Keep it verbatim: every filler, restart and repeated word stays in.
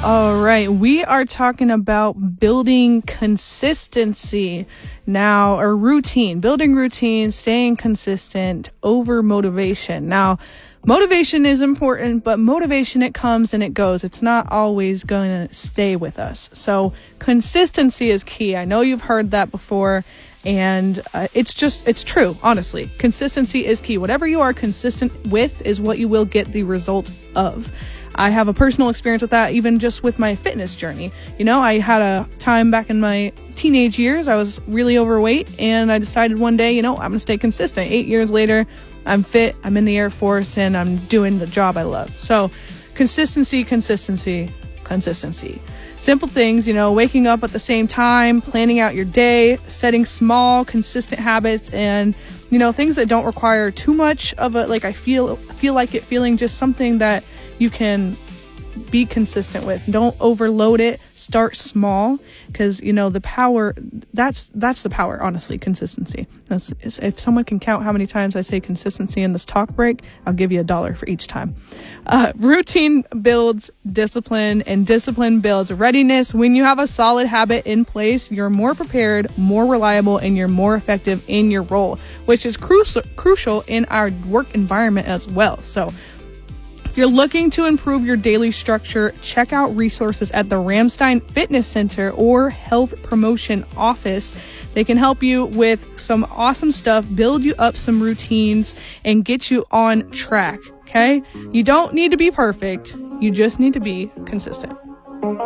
All right, we are talking about building consistency now, or routine, building routine, staying consistent over motivation. Now, motivation is important, but motivation, it comes and it goes. It's not always going to stay with us. So consistency is key. I know you've heard that before, and uh, it's just, it's true, honestly. Consistency is key. Whatever you are consistent with is what you will get the result of. I have a personal experience with that, even just with my fitness journey. You know, I had a time back in my teenage years, I was really overweight, and I decided one day, you know, I'm going to stay consistent. Eight years later, I'm fit, I'm in the Air Force, and I'm doing the job I love. So consistency, consistency, consistency. Simple things, you know, waking up at the same time, planning out your day, setting small, consistent habits, and, you know, things that don't require too much of a, like, I feel, feel like it feeling, just something that you can be consistent with. Don't overload it. Start small, because, you know, the power, that's that's the power, honestly, consistency. That's, if someone can count how many times I say consistency in this talk break, I'll give you a dollar for each time. Uh, routine builds discipline, and discipline builds readiness. When you have a solid habit in place, you're more prepared, more reliable, and you're more effective in your role, which is crucial crucial in our work environment as well. So if you're looking to improve your daily structure, check out resources at the Ramstein Fitness Center or Health Promotion Office. They can help you with some awesome stuff, build you up some routines, and get you on track, okay? You don't need to be perfect. You just need to be consistent.